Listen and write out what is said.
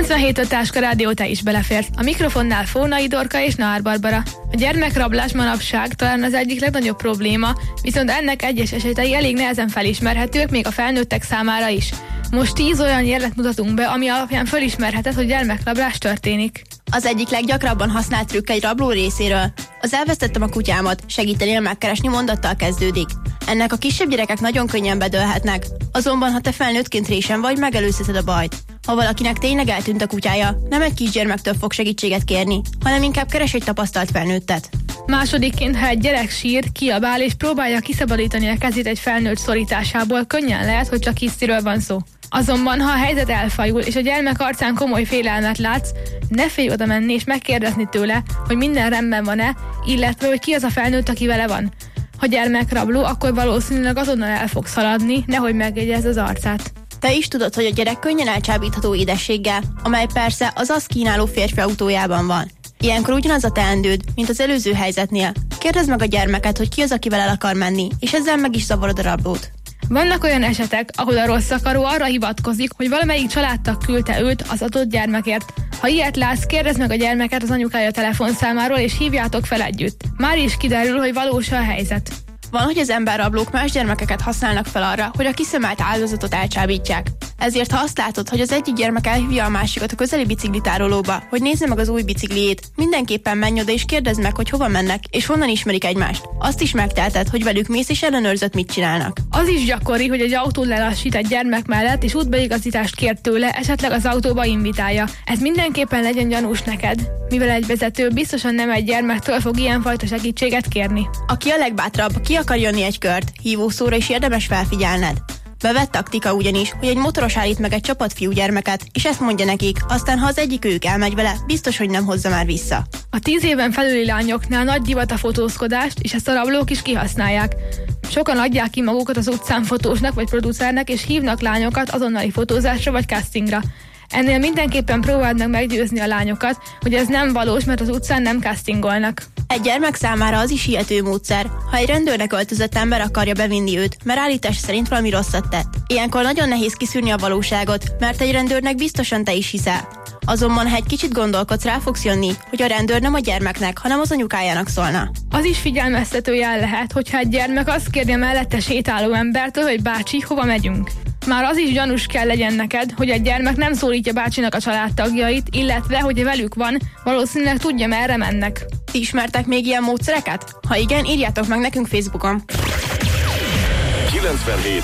97 Táska Rádió, te is beleférsz. A mikrofonnál Fónai Dorka és Nahár Barbara. A gyermekrablás manapság talán az egyik legnagyobb probléma, viszont ennek egyes esetei elég nehezen felismerhetők még a felnőttek számára is. Most 10 olyan jelet mutatunk be, ami alapján felismerheted, hogy gyermekrablás történik. Az egyik leggyakrabban használt trükk egy rabló részéről. Az elvesztettem a kutyámat, segítenél megkeresni mondattal kezdődik. Ennek a kisebb gyerekek nagyon könnyen bedőlhetnek. Azonban, ha te felnőttként résen vagy, megelőzheted a bajt. Ha valakinek tényleg eltűnt a kutyája, nem egy kisgyermektől fog segítséget kérni, hanem inkább keres egy tapasztalt felnőttet. Másodikként, ha egy gyerek sír, kiabál és próbálja kiszabadítani a kezét egy felnőtt szorításából, könnyen lehet, hogy csak hisztiről van szó. Azonban, ha a helyzet elfajul, és a gyermek arcán komoly félelmet látsz, ne félj oda menni és megkérdezni tőle, hogy minden rendben van-e, illetve, hogy ki az a felnőtt, aki vele van. Ha gyermekrabló, akkor valószínűleg azonnal el fog szaladni, nehogy megjegyezd az arcát. Te is tudod, hogy a gyerek könnyen elcsábítható édességgel, amely persze az azt kínáló férfi autójában van. Ilyenkor ugyanaz a teendőd, mint az előző helyzetnél. Kérdezd meg a gyermeket, hogy ki az, akivel el akar menni, és ezzel meg is zavarod a rablót. Vannak olyan esetek, ahol a rossz akaró arra hivatkozik, hogy valamelyik családtag küldte őt az adott gyermekért. Ha ilyet látsz, kérdezd meg a gyermeket az anyukája telefonszámáról, és hívjátok fel együtt. Már is kiderül, hogy valós a helyzet. Van, hogy az emberrablók más gyermekeket használnak fel arra, hogy a kiszemelt áldozatot elcsábítják. Ezért, ha azt látod, hogy az egyik gyermek elhívja a másikat a közeli biciklitárolóba, hogy nézze meg az új bicikliét, mindenképpen menj oda és kérdezd meg, hogy hova mennek, és honnan ismerik egymást. Azt is megteheted, hogy velük mész és ellenőrzött, mit csinálnak. Az is gyakori, hogy egy autó lelassít egy gyermek mellett, és útbeigazítást kér tőle, esetleg az autóba invitálja. Ez mindenképpen legyen gyanús neked, mivel egy vezető biztosan nem egy gyermektől fog ilyenfajta segítséget kérni. Aki a legbátrabb, ki akar jönni egy kört, hívószóra is érdemes felfigyelned. Bevett taktika ugyanis, hogy egy motoros állít meg egy csapat fiúgyermeket, és ezt mondja nekik, aztán ha az egyik ők elmegy vele, biztos, hogy nem hozza már vissza. A 10 éven felüli lányoknál nagy divat a fotózkodást, és ezt a rablók is kihasználják. Sokan adják ki magukat az utcán fotósnak vagy producernek, és hívnak lányokat azonnali fotózásra vagy castingra. Ennél mindenképpen próbáld meg meggyőzni a lányokat, hogy ez nem valós, mert az utcán nem castingolnak. Egy gyermek számára az is hihető módszer, ha egy rendőrnek öltözött ember akarja bevinni őt, mert állítás szerint valami rosszat tett. Ilyenkor nagyon nehéz kiszűrni a valóságot, mert egy rendőrnek biztosan te is hiszel. Azonban, ha egy kicsit gondolkodsz, rá fogsz jönni, hogy a rendőr nem a gyermeknek, hanem az anyukájának szólna. Az is figyelmeztető jel lehet, hogyha egy gyermek azt kérje mellette sétáló embertől, hogy bácsi, hova megyünk. Már az is gyanús kell legyen neked, hogy egy gyermek nem szólítja bácsinak a családtagjait, illetve, hogy velük van, valószínűleg tudja, merre mennek. Ti ismertek még ilyen módszereket? Ha igen, írjátok meg nekünk Facebookon. 97